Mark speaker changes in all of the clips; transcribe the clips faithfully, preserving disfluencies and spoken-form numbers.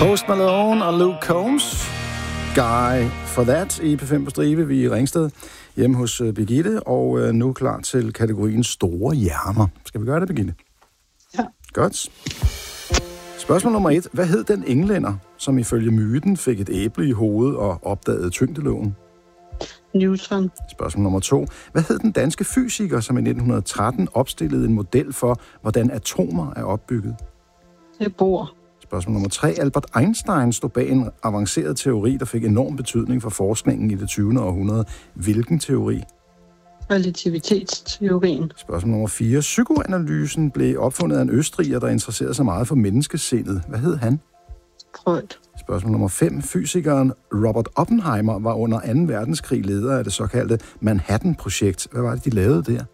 Speaker 1: Post Malone og Luke Combs. Guy for that i P fem på stribe. Vi er i Ringsted hjemme hos uh, Birgitte, og uh, nu klar til kategorien store hjerner. Skal vi gøre det, Birgitte?
Speaker 2: Ja.
Speaker 1: Godt. Spørgsmål nummer et. Hvad hed den englænder, som ifølge myten fik et æble i hovedet og opdagede tyngdeloven?
Speaker 2: Newton.
Speaker 1: Spørgsmål nummer to. Hvad hed den danske fysiker, som i nitten tretten opstillede en model for, hvordan atomer er opbygget?
Speaker 2: Det er Bohr.
Speaker 1: Spørgsmål nummer tre. Albert Einstein stod bag en avanceret teori, der fik enorm betydning for forskningen i det tyvende århundrede. Hvilken teori?
Speaker 2: Relativitetsteorien.
Speaker 1: Spørgsmål nummer fire. Psykoanalysen blev opfundet af en østriger, der interesserede sig meget for menneskesindet. Hvad hed han?
Speaker 2: Freud.
Speaker 1: Spørgsmål nummer fem. Fysikeren Robert Oppenheimer var under anden verdenskrig leder af det såkaldte Manhattan-projekt. Hvad var det, de lavede der?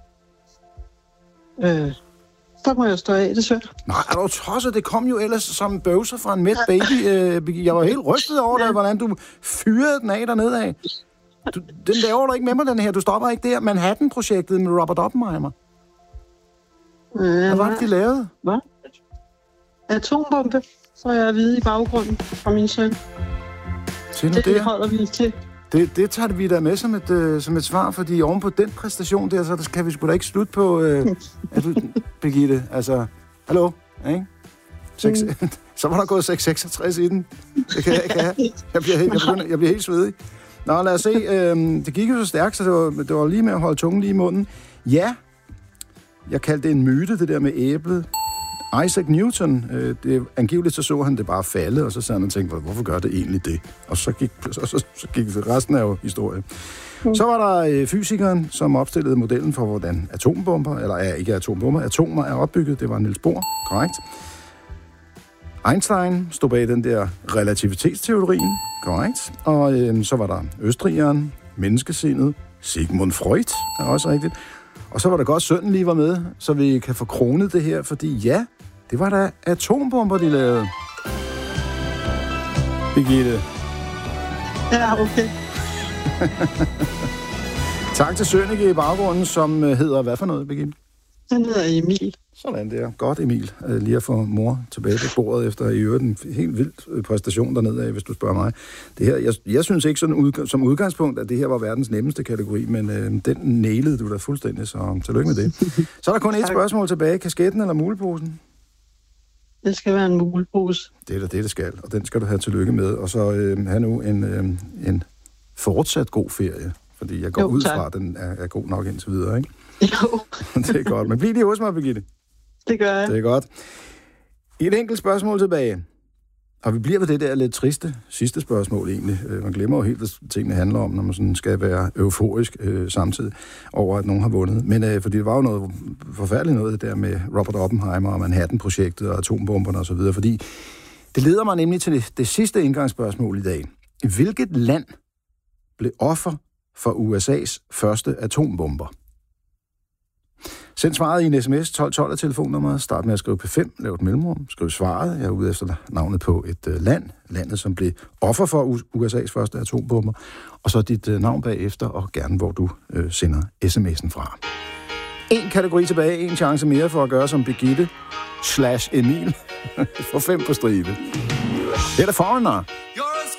Speaker 2: Øh, så må jeg stå af, det svært.
Speaker 1: Nej, er du tosset? Det kom jo ellers som en bøvser fra en mæt baby. Øh, jeg var helt rystet over det, hvordan du fyrede den af dernede af. Du, den laver du ikke med mig, den her. Du stopper ikke der. Manhattan-projektet med Robert Oppenheimer.
Speaker 2: Øh,
Speaker 1: Hvad var det, de lavede?
Speaker 2: Hvad? Atombombe, så er jeg at vide i baggrunden fra min søn.
Speaker 1: Det,
Speaker 2: det, det holder vi til.
Speaker 1: Det, det tager vi da med som et, øh, som et svar, fordi oven på den præstation der, så kan vi sgu da ikke slutte på, øh, er du, Birgitte, altså, hallo, ikke? seks, mm. Så var der gået seks komma seksogtres i den. Det kan jeg ikke have. Jeg bliver, helt, jeg, begynder, jeg bliver helt svedig. Nå, lad os se. Øh, det gik jo så stærkt, så det var, det var lige med at holde tungen lige i munden. Ja, jeg kaldte det en myte, det der med æblet. Isaac Newton, øh, det, angiveligt så så han det bare falde, og så sad han og tænkte, hvorfor gør det egentlig det? Og så gik, så, så, så gik resten af jo historie. Mm. Så var der øh, fysikeren, som opstillede modellen for, hvordan atombomber, eller ja, ikke atombomber, atomer er opbygget. Det var Niels Bohr, korrekt. Einstein stod bag den der relativitetsteorien, korrekt. Og øh, så var der østrigeren, menneskesindet, Sigmund Freud, er også rigtigt. Og så var det godt, sønnen lige var med, så vi kan få kronet det her, fordi ja, det var da atombomber, de lavede. Birgitte.
Speaker 2: Ja, okay.
Speaker 1: Tak til Sønneke i baggrunden, som hedder hvad for noget, Birgitte?
Speaker 2: Han hedder Emil.
Speaker 1: Sådan der. Godt, Emil. Lige at få mor tilbage på bordet efter i øvrigt en helt vild præstation dernede af, hvis du spørger mig. Det her, jeg, jeg synes ikke sådan udg- som udgangspunkt, at det her var verdens nemmeste kategori, men øh, den nailede du da fuldstændig, så tillykke med det. Så er der kun et spørgsmål tilbage. Kasketten eller muleposen?
Speaker 2: Det skal være en mulepose.
Speaker 1: Det er da det, det skal, og den skal du have tillykke med. Og så øh, have nu en, øh, en fortsat god ferie, fordi jeg går jo, ud fra, at den er, er god nok indtil videre, ikke?
Speaker 2: Jo.
Speaker 1: Det er godt. Men bliv lige hos mig, Birgitte.
Speaker 2: Det gør jeg.
Speaker 1: Det er godt. Et enkelt spørgsmål tilbage. Og vi bliver ved det der lidt triste sidste spørgsmål egentlig. Man glemmer jo helt, hvad tingene handler om, når man sådan skal være euforisk øh, samtidig over, at nogen har vundet. Men øh, fordi det var jo noget forfærdeligt noget, det der med Robert Oppenheimer og Manhattan-projektet og atombomberne osv., fordi det leder mig nemlig til det, det sidste indgangsspørgsmål i dag. Hvilket land blev offer for U S A's første atombomber? Send svaret i en sms, tolv tolv af telefonnummeret. Start med at skrive P fem, lav et mellemrum. Skriv svaret. Jeg er ude efter navnet på et uh, land. Landet, som blev offer for U S A's første atombomber. Og så dit uh, navn bagefter, og gerne hvor du uh, sender sms'en fra. En kategori tilbage, en chance mere for at gøre som Birgitte slash Emil. For fem på stribe. Det er The Foreigner.